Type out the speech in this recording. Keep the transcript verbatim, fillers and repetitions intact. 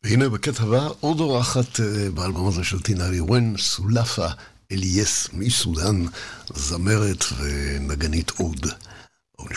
והנה בקטע הבא עוד אורחת באלבום הזה של טינה ליוון, סולפה אליאס מסודן, זמרת ונגנית עוד.